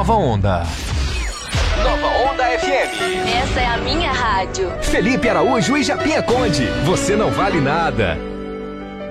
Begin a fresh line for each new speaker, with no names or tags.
Nova Onda. Nova Onda FM.
Essa é a minha rádio.
Felipe Araújo e Japinha Conde. Você não vale nada.